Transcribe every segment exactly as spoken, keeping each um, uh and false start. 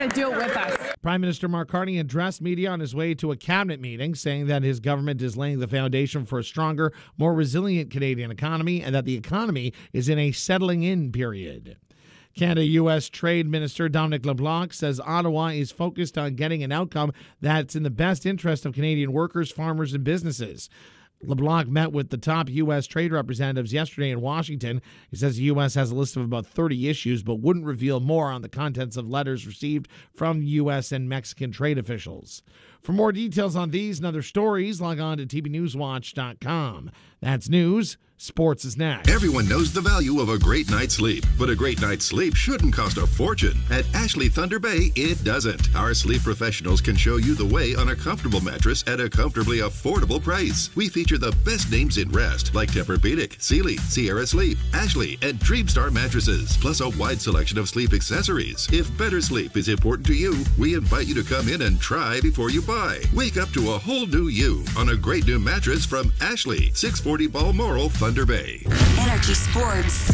Do it with us. Prime Minister Mark Carney addressed media on his way to a cabinet meeting, saying that his government is laying the foundation for a stronger, more resilient Canadian economy and that the economy is in a settling in period. Canada-U S Trade Minister Dominic LeBlanc says Ottawa is focused on getting an outcome that's in the best interest of Canadian workers, farmers, and businesses. LeBlanc met with the top U S trade representatives yesterday in Washington. He says the U S has a list of about thirty issues, but wouldn't reveal more on the contents of letters received from U S and Mexican trade officials. For more details on these and other stories, log on to T V News Watch dot com. That's news. Sports is next. Everyone knows the value of a great night's sleep, but a great night's sleep shouldn't cost a fortune. At Ashley Thunder Bay, it doesn't. Our sleep professionals can show you the way on a comfortable mattress at a comfortably affordable price. We feature the best names in rest, like Tempur-Pedic, Sealy, Sierra Sleep, Ashley, and Dreamstar mattresses, plus a wide selection of sleep accessories. If better sleep is important to you, we invite you to come in and try before you buy. Wake up to a whole new you on a great new mattress from Ashley, six forty Balmoral, Thunder Bay. Energy Sports.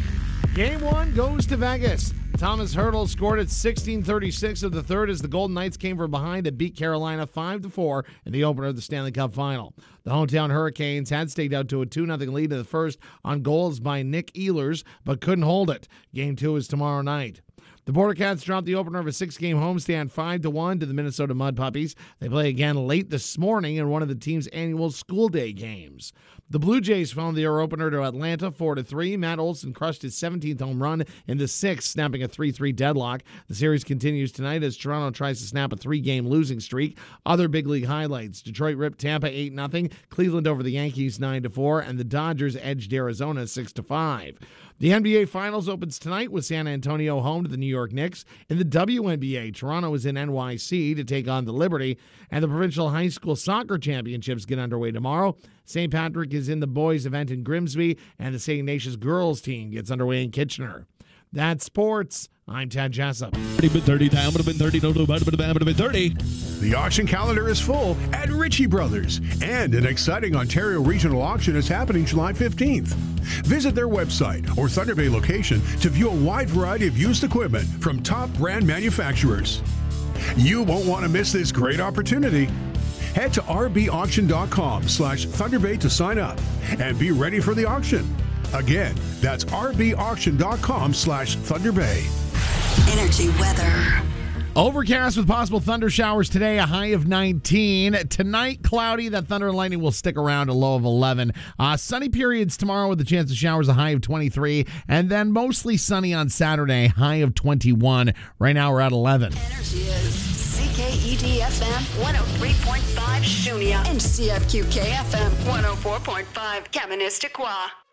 Game one goes to Vegas. Thomas Hertel scored at sixteen thirty-six of the third as the Golden Knights came from behind and beat Carolina five to four in the opener of the Stanley Cup Final. The hometown Hurricanes had staked out to a two nothing lead in the first on goals by Nick Ehlers, but couldn't hold it. Game two is tomorrow night. The Border Cats dropped the opener of a six-game homestand five to one to the Minnesota Mud Puppies. They play again late this morning in one of the team's annual school day games. The Blue Jays found their opener to Atlanta four to three. Matt Olson crushed his seventeenth home run in the sixth, snapping a three three deadlock. The series continues tonight as Toronto tries to snap a three-game losing streak. Other big league highlights: Detroit ripped Tampa eight nothing, Cleveland over the Yankees nine to four, and the Dodgers edged Arizona six to five. The N B A Finals opens tonight with San Antonio home to the New York Knicks. In the W N B A, Toronto is in N Y C to take on the Liberty, and the Provincial High School Soccer Championships get underway tomorrow. Saint Patrick is in the boys' event in Grimsby, and the Saint Ignatius girls team gets underway in Kitchener. That's sports. I'm Tad Jessup. thirty, down, but been thirty, no, no, but been thirty. The auction calendar is full at Ritchie Brothers, and an exciting Ontario regional auction is happening July fifteenth. Visit their website or Thunder Bay location to view a wide variety of used equipment from top brand manufacturers. You won't want to miss this great opportunity. Head to rbauction.com slash Thunderbay to sign up and be ready for the auction. Again, that's rbauction.com slash Thunderbay. Energy weather. Overcast with possible thunder showers today, a high of nineteen. Tonight, cloudy. That thunder and lightning will stick around, a low of eleven. Uh, sunny periods tomorrow with a chance of showers, a high of twenty-three. And then mostly sunny on Saturday, high of twenty-one. Right now we're at eleven. Energy is C K E D F M one oh three point five Shunia and C F Q K F M one oh four point five Kaministiquia.